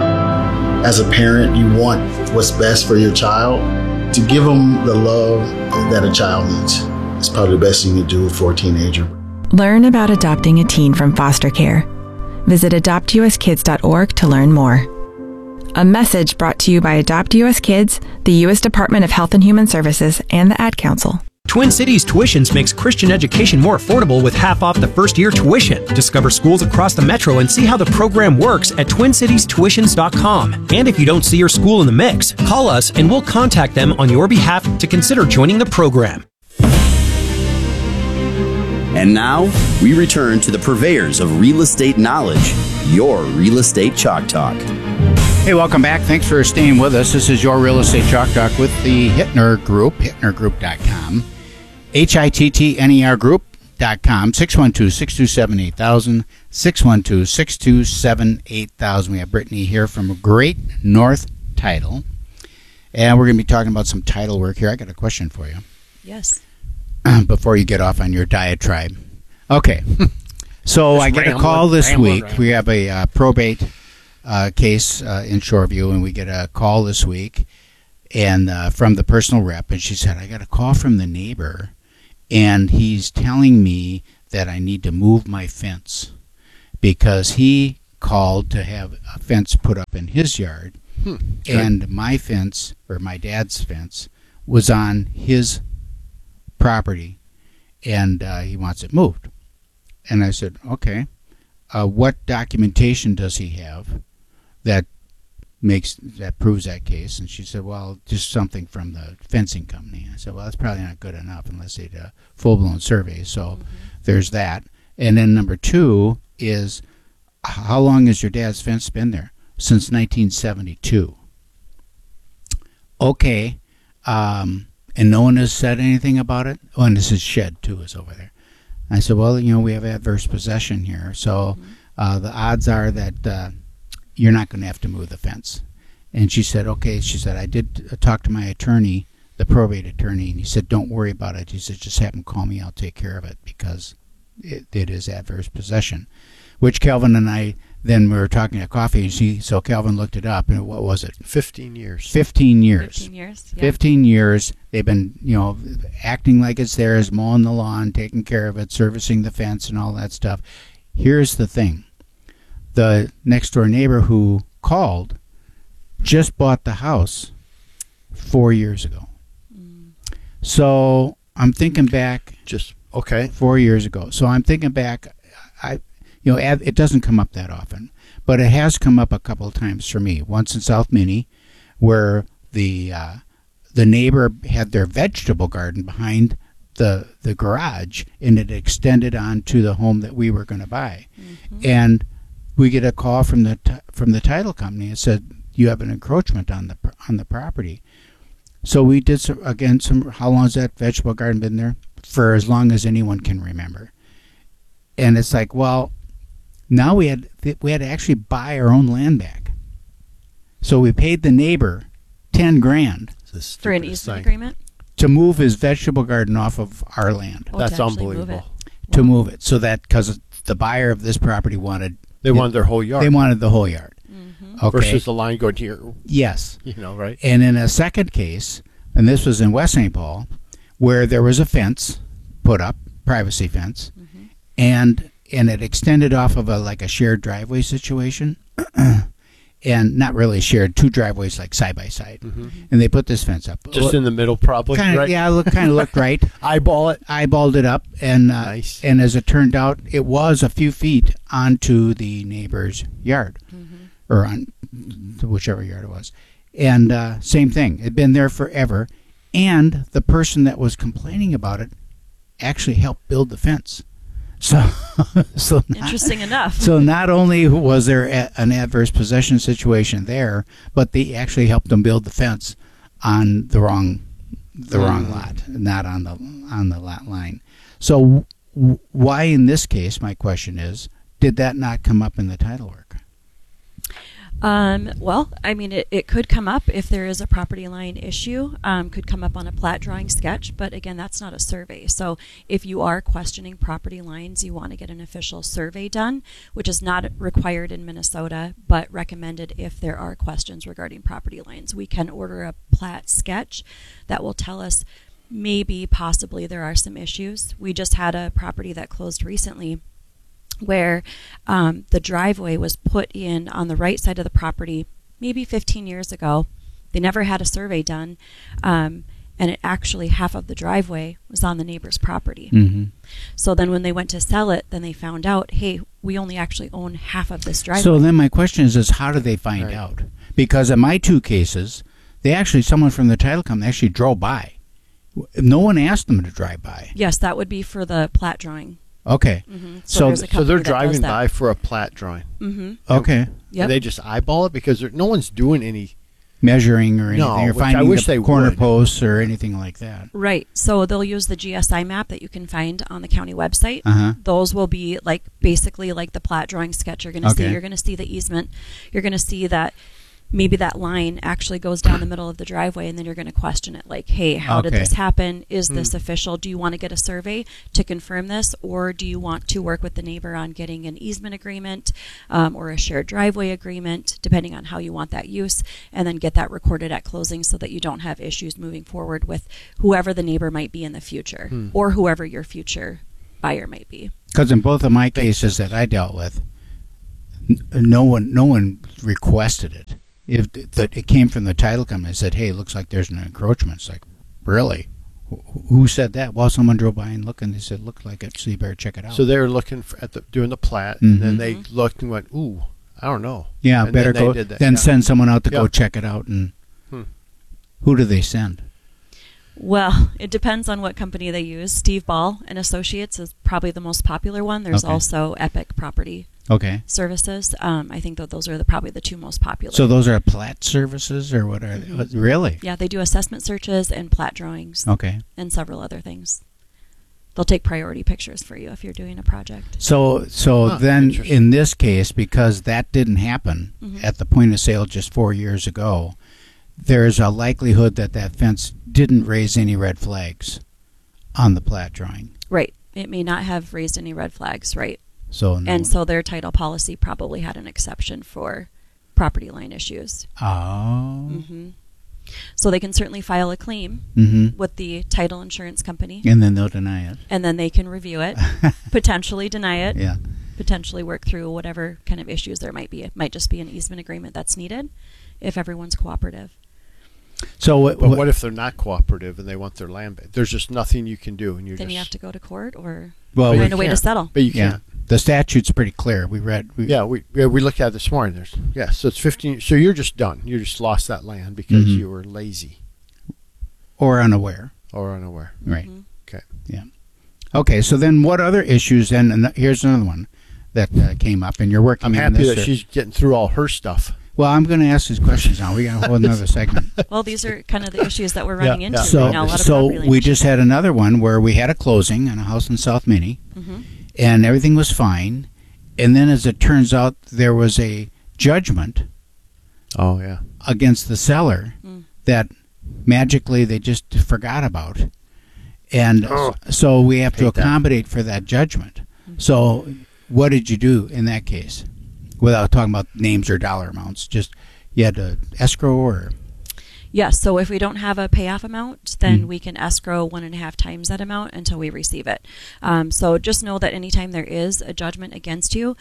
As a parent, you want what's best for your child. To give them the love that a child needs is probably the best thing you do for a teenager. Learn about adopting a teen from foster care. Visit adoptuskids.org to learn more. A message brought to you by Adopt US Kids, the U.S. Department of Health and Human Services, and the Ad Council. Twin Cities Tuitions makes Christian education more affordable with half off the first year tuition. Discover schools across the metro and see how the program works at TwinCitiesTuitions.com. And if you don't see your school in the mix, call us and we'll contact them on your behalf to consider joining the program. And now, we return to the purveyors of real estate knowledge, your Real Estate Chalk Talk. Hey, welcome back. Thanks for staying with us. This is your Real Estate Chalk Talk with the Hittner Group, HittnerGroup.com. HITTNER Group, 612-627-8000, 612-627-8000. We have Brittany here from Great North Title, and we're going to be talking about some title work here. I got a question for you. Yes. Before you get off on your diatribe. Okay. So I get a call this week. We have a probate case in Shoreview, and we get a call this week and from the personal rep, and she said, I got a call from the neighbor, and he's telling me that I need to move my fence because he called to have a fence put up in his yard, and my fence, or my dad's fence, was on his property, and he wants it moved. And I said, okay, what documentation does he have that proves that case? And she said, well, just something from the fencing company. I said, well, that's probably not good enough unless they did a full-blown survey. So there's that. And then number two is, how long has your dad's fence been there? Since 1972. Okay. And no one has said anything about it? Oh, and this is shed, too, is over there. I said, well, we have adverse possession here, so the odds are that you're not going to have to move the fence. And she said, okay. She said, I did talk to my attorney, the probate attorney, and he said, don't worry about it. He said, just have him call me. I'll take care of it because it is adverse possession, which Calvin and I, then we were talking at coffee, and so Calvin looked it up, and what was it? 15 years. 15 years. 15 years. Yeah. 15 years. They've been, acting like it's theirs, mowing the lawn, taking care of it, servicing the fence, and all that stuff. Here's the thing. The next-door neighbor who called just bought the house 4 years ago. So I'm thinking back. Just, okay. 4 years ago. So I'm thinking back. It doesn't come up that often, but it has come up a couple of times for me. Once in South Minnie, where the neighbor had their vegetable garden behind the garage, and it extended onto the home that we were going to buy. And we get a call from the title company and said, you have an encroachment on the property. So we did how long has that vegetable garden been there? For as long as anyone can remember. And it's like, well, now we had to actually buy our own land back. So we paid the neighbor $10,000 for an easement agreement to move his vegetable garden off of our land. That's unbelievable. To move it, so that because the buyer of this property wanted their whole yard. They wanted the whole yard. Okay. Versus the line going here. Yes. Right. And in a second case, and this was in West St. Paul, where there was a fence put up, privacy fence, and it extended off of a shared driveway situation, and not really shared, two driveways like side by side, and they put this fence up just in the middle, probably. Right? Yeah, kind of looked right. Eyeballed it up, and nice. And as it turned out, it was a few feet onto the neighbor's yard, or on whichever yard it was, and same thing. It'd been there forever, and the person that was complaining about it actually helped build the fence. So interesting enough. So not only was there an adverse possession situation there, but they actually helped them build the fence on the wrong lot, not on the lot line. So why in this case, my question is, did that not come up in the title work? Well, I mean, it could come up if there is a property line issue, could come up on a plat drawing sketch, but again, that's not a survey. So if you are questioning property lines, you want to get an official survey done, which is not required in Minnesota, but recommended if there are questions regarding property lines. We can order a plat sketch that will tell us possibly there are some issues. We just had a property that closed recently where the driveway was put in on the right side of the property maybe 15 years ago. They never had a survey done, and it actually half of the driveway was on the neighbor's property. So then when they went to sell it, then they found out, hey, we only actually own half of this driveway. So then my question is how did they find out? Because in my two cases, someone from the title company actually drove by. No one asked them to drive by. Yes, that would be for the plat drawing. Okay. So they're driving by for a plat drawing. Okay. Yep. They just eyeball it because no one's doing any measuring or anything, or which I finding wish the they corner would. posts or anything like that. Right. So they'll use the GSI map that you can find on the county website. Uh-huh. Those will be basically like the plat drawing sketch you're going to see. You're going to see the easement. You're going to see that maybe that line actually goes down the middle of the driveway, and then you're going to question it like, hey, how did this happen? Is this official? Do you want to get a survey to confirm this, or do you want to work with the neighbor on getting an easement agreement or a shared driveway agreement, depending on how you want that use, and then get that recorded at closing so that you don't have issues moving forward with whoever the neighbor might be in the future or whoever your future buyer might be. Because in both of my cases that I dealt with, no one requested it. If it came from the title company and said, hey, it looks like there's an encroachment. It's like, really? Who said that? Well, someone drove by and looked, and they said, looked like it, so you better check it out. So they were looking doing the plat, and then they looked and went, ooh, I don't know. Yeah, and better then go, send someone out to go check it out. And who do they send? Well, it depends on what company they use. Steve Ball and Associates is probably the most popular one. There's also Epic Property Services. I think that those are probably the two most popular. So those are plat services, or what are they? Really? Yeah, they do assessment searches and plat drawings. Okay. And several other things. They'll take priority pictures for you if you're doing a project. So then in this case, because that didn't happen at the point of sale just 4 years ago, there's a likelihood that fence didn't raise any red flags on the plat drawing. Right. It may not have raised any red flags, right? So so their title policy probably had an exception for property line issues. Oh. Mm-hmm. So they can certainly file a claim with the title insurance company. And then they'll deny it. And then they can review it, potentially deny it, yeah, potentially work through whatever kind of issues there might be. It might just be an easement agreement that's needed if everyone's cooperative. So what if they're not cooperative and they want their land back? There's just nothing you can do, and then you have to go to court or find a way to settle. But you can't. The statute's pretty clear. We looked at it this morning. So it's 15. So you're just done. You just lost that land because you were lazy or unaware. Right. Okay. Yeah. Okay. So then, what other issues? And here's another one that came up, and you're working. I'm happy that she's getting through all her stuff. Well, I'm going to ask these questions now. We got a whole another segment. Well, these are kind of the issues that we're running into So, right now. so we just had another one where we had a closing on a house in South Minnie, and everything was fine. And then, as it turns out, there was a judgment. Oh yeah. Against the seller that magically they just forgot about, and so we have to accommodate for that judgment. So, what did you do in that case? Without talking about names or dollar amounts, just you had to escrow or? Yes, so if we don't have a payoff amount, then we can escrow 1.5 times that amount until we receive it. So just know that anytime there is a judgment against you,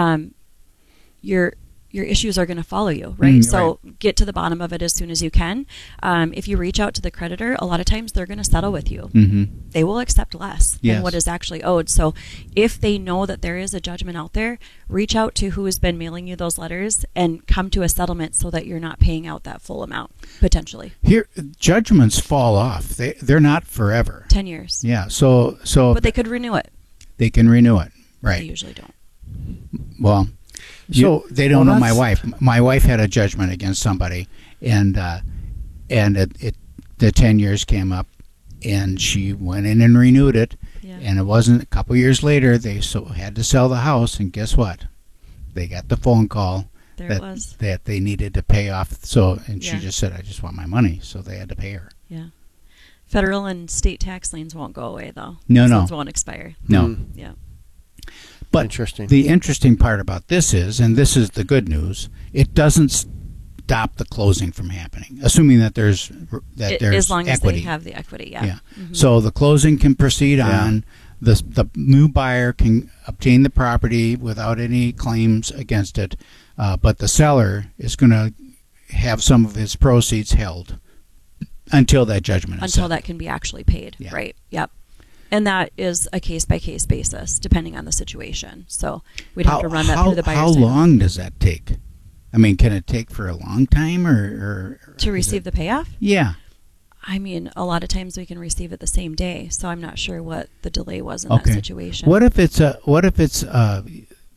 your issues are going to follow you, right? So get to the bottom of it as soon as you can. If you reach out to the creditor, a lot of times they're going to settle with you. They will accept less than what is actually owed. So if they know that there is a judgment out there, reach out to who has been mailing you those letters and come to a settlement so that you're not paying out that full amount, potentially. Here, judgments fall off. They're not forever. 10 years. Yeah, so but they could renew it. They can renew it, right? They usually don't. Well, they don't know my wife. My wife had a judgment against somebody, and the 10 years came up, and she went in and renewed it. Yeah. And it wasn't a couple years later they had to sell the house, and guess what? They got the phone call that they needed to pay off. She just said, "I just want my money," so they had to pay her. Yeah. Federal and state tax liens won't go away though. No. Those won't expire. No. Yeah. But the interesting part about this is, and this is the good news, it doesn't stop the closing from happening, assuming that there's as long equity. As they have the equity, yeah. So the closing can proceed on. The new buyer can obtain the property without any claims against it, but the seller is going to have some of his proceeds held until that judgment is until that can be actually paid. Yeah. Right. Yep. And that is a case-by-case basis, depending on the situation. So we'd have to run that through the buyer's How long does that take? I mean, can it take for a long time, or to receive the payoff? Yeah. I mean, a lot of times we can receive it the same day, so I'm not sure what the delay was in that situation. What if it's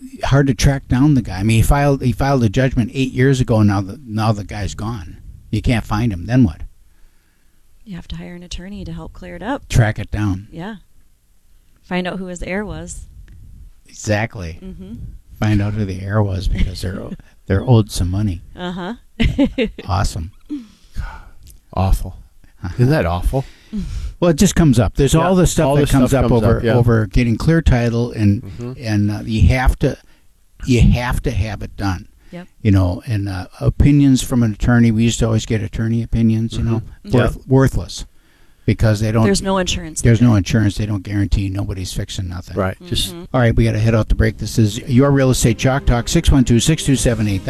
hard to track down the guy. I mean, he filed a judgment 8 years ago. Now the guy's gone. You can't find him. Then what? You have to hire an attorney to help clear it up. Track it down. Yeah. Find out who his heir was. Exactly. Mm-hmm. Find out who the heir was because they're owed some money. Uh-huh. Awesome. Awful. Isn't that awful? Well, it just comes up. There's all the stuff that comes up over getting clear title, and you have to have it done. Yep. You know, and opinions from an attorney. We used to always get attorney opinions. You know, worthless because they don't. There's no insurance. There's no insurance. They don't guarantee. Nobody's fixing nothing. Right. Just all right. We got to head out the break. This is your Real Estate Chalk Talk. 612-627-8000.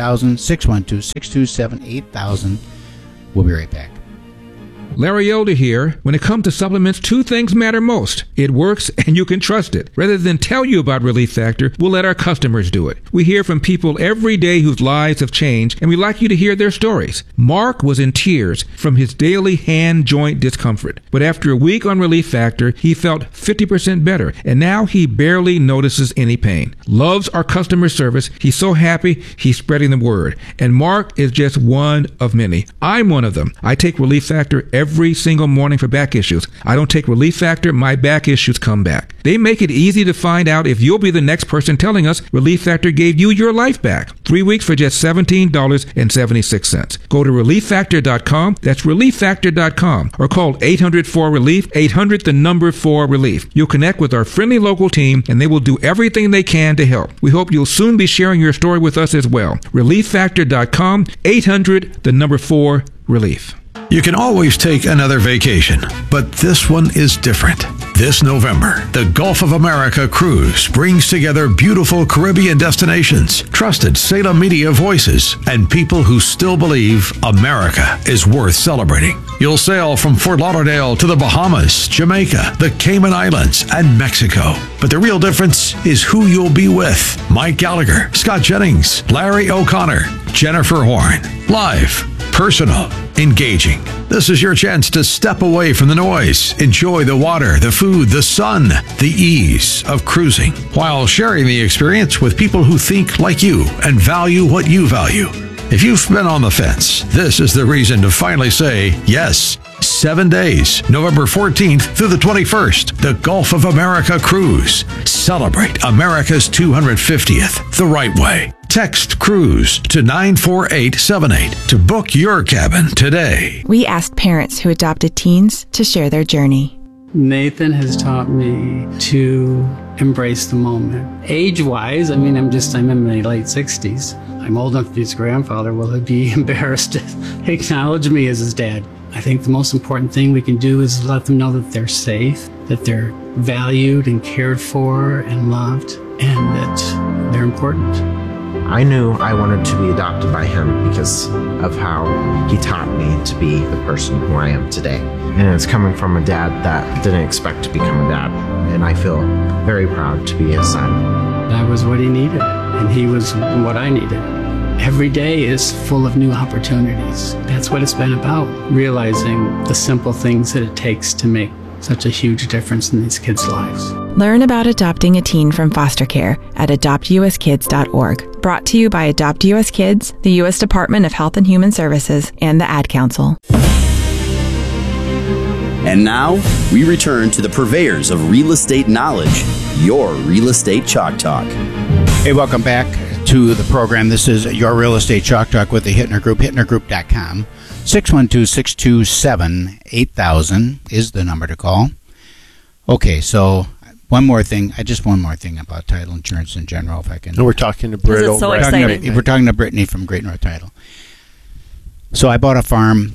612-627-8000. We'll be right back. Larry Elder here. When it comes to supplements, two things matter most. It works and you can trust it. Rather than tell you about Relief Factor, we'll let our customers do it. We hear from people every day whose lives have changed, and we'd like you to hear their stories. Mark was in tears from his daily hand joint discomfort. But after a week on Relief Factor, he felt 50% better, and now he barely notices any pain. Loves our customer service. He's so happy he's spreading the word. And Mark is just one of many. I'm one of them. I take Relief Factor every single morning for back issues. I don't take Relief Factor, my back issues come back. They make it easy to find out if you'll be the next person telling us Relief Factor gave you your life back. 3 weeks for just $17.76. Go to ReliefFactor.com. That's ReliefFactor.com. Or call 800-4RELIEF, 800-4RELIEF. You'll connect with our friendly local team, and they will do everything they can to help. We hope you'll soon be sharing your story with us as well. ReliefFactor.com, 800-4RELIEF. You can always take another vacation, but this one is different. This November, the Gulf of America Cruise brings together beautiful Caribbean destinations, trusted Salem media voices, and people who still believe America is worth celebrating. You'll sail from Fort Lauderdale to the Bahamas, Jamaica, the Cayman Islands, and Mexico. But the real difference is who you'll be with. Mike Gallagher, Scott Jennings, Larry O'Connor, Jennifer Horn. Live, personal, engaging. This is your chance to step away from the noise, enjoy the water, the food, the sun, the ease of cruising, while sharing the experience with people who think like you and value what you value. If you've been on the fence, this is the reason to finally say yes. 7 days, November 14th through the 21st, the Gulf of America Cruise. Celebrate America's 250th the right way. Text CRUISE to 94878 to book your cabin today. We asked parents who adopted teens to share their journey. Nathan has taught me to embrace the moment. Age-wise, I'm in my late 60s. I'm old enough to be his grandfather. Will he be embarrassed to acknowledge me as his dad? I think the most important thing we can do is let them know that they're safe, that they're valued and cared for and loved, and that they're important. I knew I wanted to be adopted by him because of how he taught me to be the person who I am today. And it's coming from a dad that didn't expect to become a dad. And I feel very proud to be his son. I was what he needed, and he was what I needed. Every day is full of new opportunities. That's what it's been about, realizing the simple things that it takes to make such a huge difference in these kids' lives. Learn about adopting a teen from foster care at adoptuskids.org. Brought to you by Adopt US Kids, the U.S. Department of Health and Human Services, and the Ad Council. And now, we return to the purveyors of real estate knowledge, your Real Estate Chalk Talk. Hey, welcome back to the program. This is your Real Estate Chalk Talk with the Hittner Group, hittnergroup.com. 612-627-8000 is the number to call. Okay, so one more thing about title insurance in general, if I can. No, we're talking to Britt. It's so exciting. We're talking to Brittany from Great North Title. So I bought a farm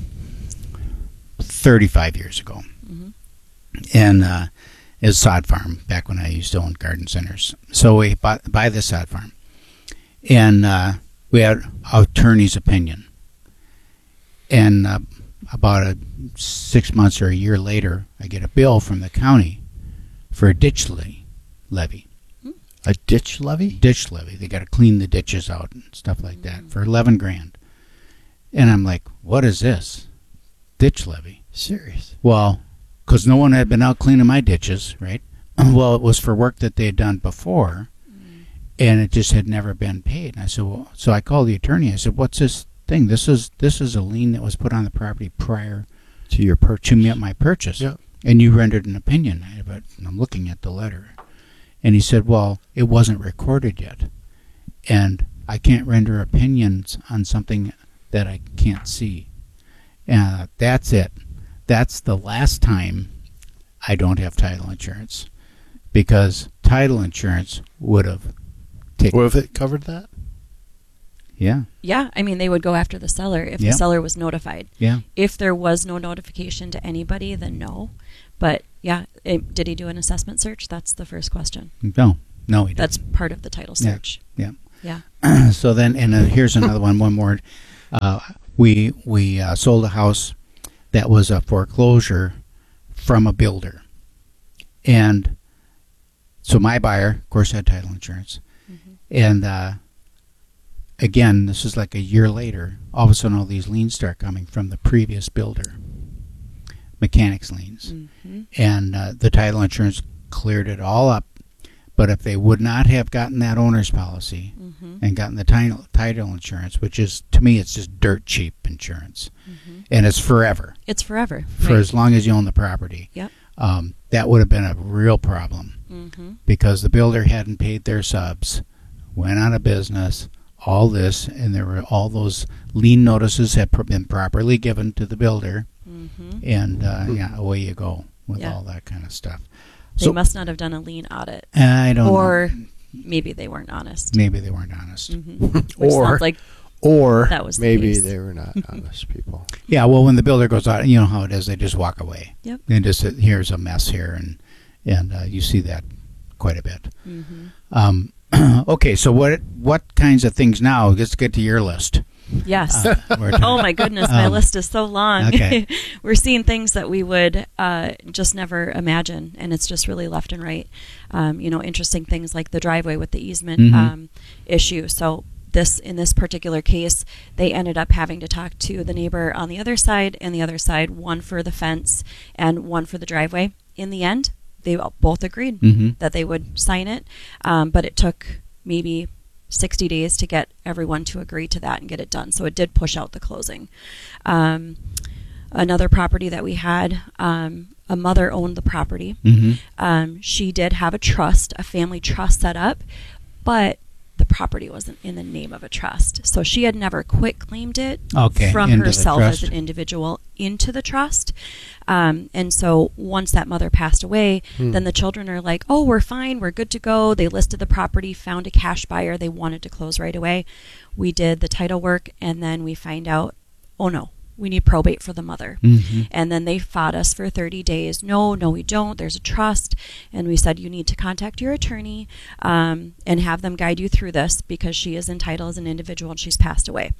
35 years ago, and it was a sod farm back when I used to own garden centers. So we buy this sod farm, and we had an attorney's opinion. And about 6 months or a year later, I get a bill from the county for a ditch levy. A ditch levy? Ditch levy. They got to clean the ditches out and stuff like that for $11,000. And I'm like, what is this? Ditch levy. Serious? Well, because no one had been out cleaning my ditches, right? Well, it was for work that they had done before. and it just had never been paid. And I said, well, so I called the attorney. I said, what's this thing? This is a lien that was put on the property prior to your purchase. To my purchase. Yeah. And you rendered an opinion. But I'm looking at the letter. And he said, well, it wasn't recorded yet. And I can't render opinions on something that I can't see. That's it. That's the last time I don't have title insurance, because title insurance would have taken. Would have it covered that? Yeah. Yeah, I mean, they would go after the seller if the seller was notified. Yeah. If there was no notification to anybody, then no. But yeah, did he do an assessment search? That's the first question. No, he didn't. That's part of the title search. Yeah. Yeah. So then, and here's another one more. We sold a house that was a foreclosure from a builder. And so my buyer, of course, had title insurance. Mm-hmm. And again, this is like a year later, all of a sudden all these liens start coming from the previous builder, mechanics liens. Mm-hmm. And the title insurance cleared it all up. But if they would not have gotten that owner's policy and gotten the title insurance, which is, to me, it's just dirt cheap insurance, and it's forever. It's forever. For as long as you own the property. Yep. That would have been a real problem because the builder hadn't paid their subs, went out of business, all this, and there were all those lien notices had been properly given to the builder, and away you go with all that kind of stuff. They must not have done a lien audit. I don't know. Or maybe they weren't honest. Maybe they weren't honest. Which sounds like that was maybe the case. they were not honest people. Yeah, well, when the builder goes out, you know how it is. They just walk away. Yep. And just here's a mess here, and you see that quite a bit. Okay, so what kinds of things now? Let's get to your list. Yes. Oh my goodness, my list is so long. Okay. We're seeing things that we would just never imagine, and it's just really left and right. Interesting things like the driveway with the easement issue. So in this particular case, they ended up having to talk to the neighbor on the other side and the other side, one for the fence and one for the driveway. In the end, they both agreed that they would sign it, but it took maybe 60 days to get everyone to agree to that and get it done. So it did push out the closing. Another property that we had, a mother owned the property. She did have a family trust set up, but the property wasn't in the name of a trust. So she had never quitclaimed it from herself as an individual into the trust. And so once that mother passed away, then the children are like, oh, we're fine, we're good to go. They listed the property, found a cash buyer. They wanted to close right away. We did the title work, and then we find out, oh no, we need probate for the mother. And then they fought us for 30 days. No, we don't. There's a trust. And we said, you need to contact your attorney and have them guide you through this because she is entitled as an individual and she's passed away.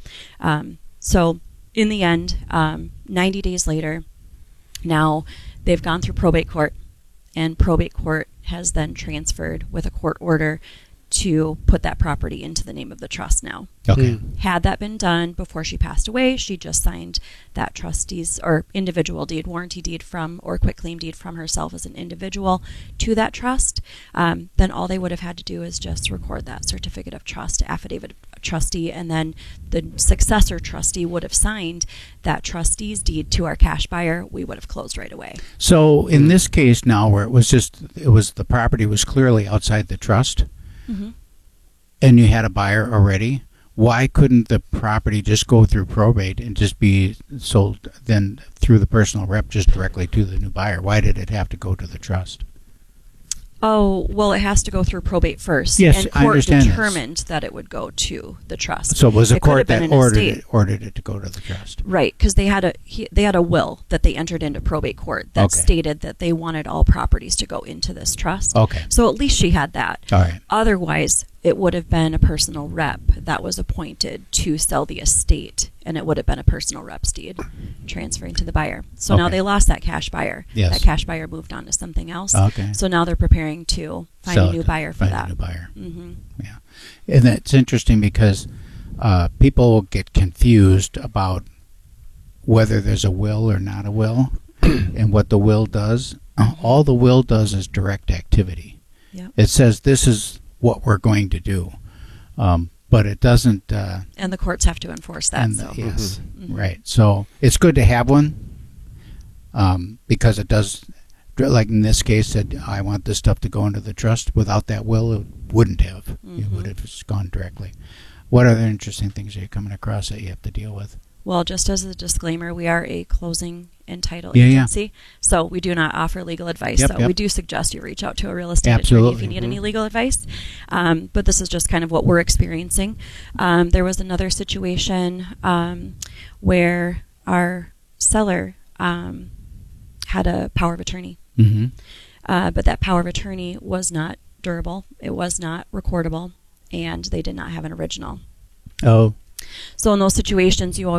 So in the end, 90 days later, now they've gone through probate court, and probate court has then transferred with a court order to put that property into the name of the trust now. Okay. Had that been done before she passed away, she just signed that trustee's or individual deed, warranty deed from, or quitclaim deed from herself as an individual to that trust, then all they would have had to do is just record that certificate of trust, affidavit of trustee, and then the successor trustee would have signed that trustee's deed to our cash buyer. We would have closed right away. So in this case now, where the property was clearly outside the trust, and you had a buyer already, why couldn't the property just go through probate and just be sold then through the personal rep just directly to the new buyer? Why did it have to go to the trust? Oh, well, it has to go through probate first. Yes, and I court understand determined that it would go to the trust. So it was a court that ordered it to go to the trust. Right, because they had a will that they entered into probate court that stated that they wanted all properties to go into this trust. Okay. So at least she had that. All right. Otherwise, it would have been a personal rep that was appointed to sell the estate, and it would have been a personal rep's deed transferring to the buyer. So now they lost that cash buyer. Yes. That cash buyer moved on to something else. Okay. So now they're preparing to find a new buyer for that. A new buyer. Yeah. And it's interesting because people get confused about whether there's a will or not a will and what the will does. All the will does is direct activity. Yep. It says this is what we're going to do. But it doesn't. And the courts have to enforce that. Yes, right. So it's good to have one because it does. Like in this case, said I want this stuff to go into the trust. Without that will, it wouldn't have. It would have just gone directly. What other interesting things are you coming across that you have to deal with? Well, just as a disclaimer, we are a closing and title agency, so we do not offer legal advice. So we do suggest you reach out to a real estate attorney if you need any legal advice. But this is just kind of what we're experiencing. There was another situation where our seller had a power of attorney. But that power of attorney was not durable. It was not recordable, and they did not have an original. Oh. So in those situations, you